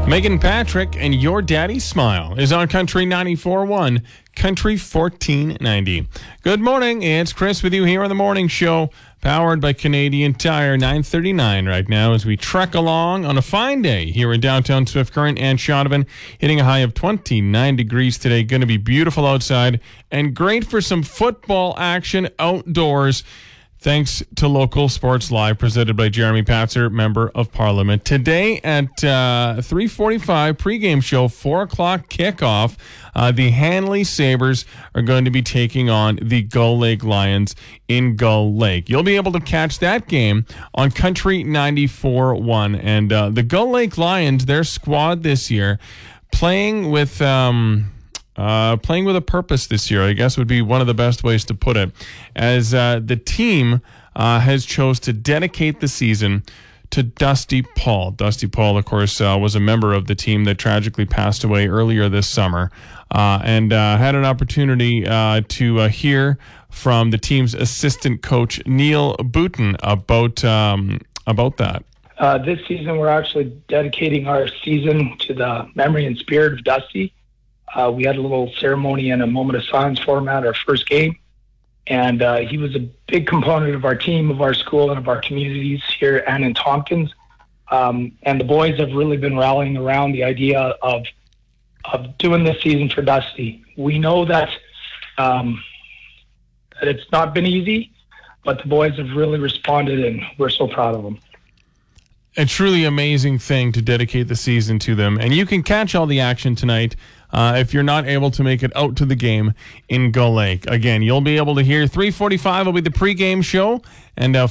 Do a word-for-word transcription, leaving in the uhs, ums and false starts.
Megan Patrick and Your Daddy Smile is on Country ninety-four point one, Country fourteen ninety. Good morning, it's Chris with you here on the morning show, powered by Canadian Tire. Nine thirty-nine right now as we trek along on a fine day here in downtown Swift Current and Shaunavon, hitting a high of twenty-nine degrees today. Going to be beautiful outside and great for some football action outdoors, thanks to Local Sports Live, presented by Jeremy Patzer, Member of Parliament. Today at uh, three forty-five, pregame show, four o'clock kickoff, uh, the Hanley Sabres are going to be taking on the Gull Lake Lions in Gull Lake. You'll be able to catch that game on Country ninety-four point one. And uh, the Gull Lake Lions, their squad this year, playing with... Um, Uh, playing with a purpose this year, I guess, would be one of the best ways to put it, as uh, the team uh, has chose to dedicate the season to Dusty Paul. Dusty Paul, of course, uh, was a member of the team that tragically passed away earlier this summer, uh, and uh, had an opportunity uh, to uh, hear from the team's assistant coach, Neil Boutin, about um, about that. Uh, this season, we're actually dedicating our season to the memory and spirit of Dusty. Uh, we had a little ceremony and a moment of silence for him at our first game. And uh, he was a big component of our team, of our school, and of our communities here and in Tompkins. Um, and the boys have really been rallying around the idea of of doing this season for Dusty. We know that, um, that it's not been easy, but the boys have really responded, and we're so proud of them. A truly amazing thing to dedicate the season to them. And you can catch all the action tonight uh, if you're not able to make it out to the game in Gull Lake. Again, you'll be able to hear three forty-five will be the pregame show, and uh,